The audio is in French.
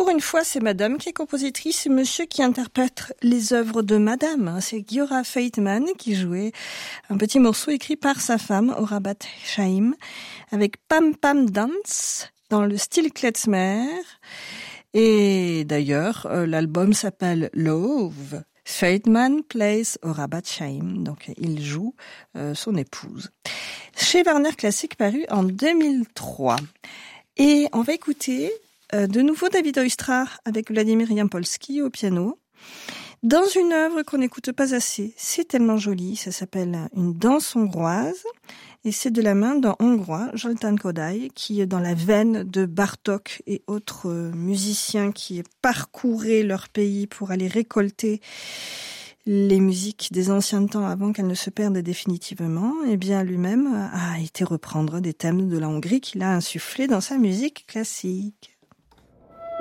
pour une fois, c'est Madame qui est compositrice et Monsieur qui interprète les œuvres de Madame. C'est Giora Feitman qui jouait un petit morceau écrit par sa femme, Orabat Chaim, avec Pam Pam Dance dans le style klezmer. Et d'ailleurs, l'album s'appelle Love. Feitman plays Orabat Chaim, donc il joue son épouse. Chez Warner Classic, paru en 2003. Et on va écouter de nouveau David Oistrakh avec Vladimir Yampolsky au piano, dans une œuvre qu'on n'écoute pas assez. C'est tellement joli, ça s'appelle Une danse hongroise, et c'est de la main d'un Hongrois, Zoltán Kodály, qui est dans la veine de Bartók et autres musiciens qui parcouraient leur pays pour aller récolter les musiques des anciens temps avant qu'elles ne se perdent définitivement. Eh bien, lui-même a été reprendre des thèmes de la Hongrie qu'il a insufflés dans sa musique classique.